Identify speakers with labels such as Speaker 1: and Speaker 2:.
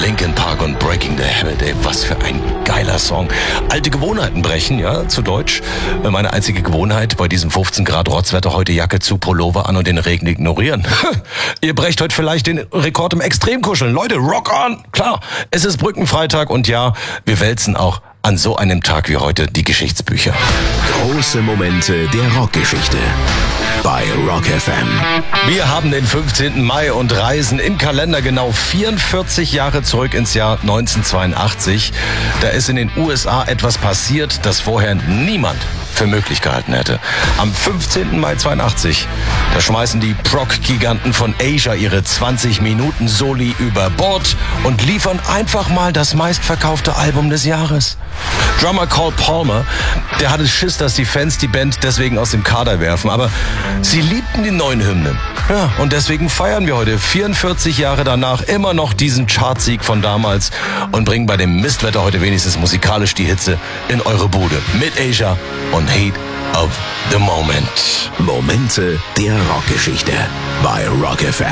Speaker 1: Linkin Park und Breaking the Habit, ey, was für ein geiler Song. Alte Gewohnheiten brechen, ja, zu Deutsch. Meine einzige Gewohnheit bei diesem 15 Grad Rotzwetter, heute Jacke zu, Pullover an und den Regen ignorieren. Ihr brecht heute vielleicht den Rekord im Extremkuscheln. Leute, rock on! Klar, es ist Brückenfreitag und ja, wir wälzen auch an so einem Tag wie heute die Geschichtsbücher.
Speaker 2: Große Momente der Rockgeschichte bei Rock FM.
Speaker 1: Wir haben den 15. Mai und reisen im Kalender genau 44 Jahre zurück ins Jahr 1982. Da ist in den USA etwas passiert, das vorher niemand für möglich gehalten hätte. Am 15. Mai 82, da schmeißen die Prog-Giganten von Asia ihre 20-Minuten-Soli über Bord und liefern einfach mal das meistverkaufte Album des Jahres. Drummer Cole Palmer, der hatte Schiss, dass die Fans die Band deswegen aus dem Kader werfen, aber sie liebten die neuen Hymnen. Ja, und deswegen feiern wir heute 44 Jahre danach immer noch diesen Chartsieg von damals und bringen bei dem Mistwetter heute wenigstens musikalisch die Hitze in eure Bude mit Asia und Heat of the Moment.
Speaker 2: Momente der Rockgeschichte bei Rock FM.